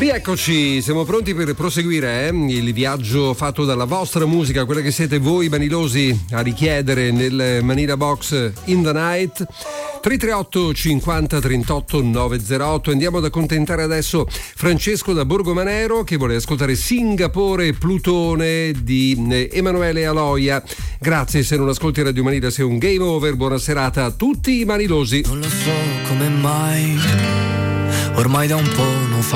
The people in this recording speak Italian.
Rieccoci, siamo pronti per proseguire il viaggio fatto dalla vostra musica, quella che siete voi manilosi a richiedere nel Manila Box in the Night. 338 50 38 908. Andiamo ad accontentare adesso Francesco da Borgomanero che vuole ascoltare Singapore Plutone di Emanuele Aloia. Grazie, se non ascolti Radio Manila sei un game over. Buona serata a tutti i manilosi. Non lo so come mai, ormai da un po'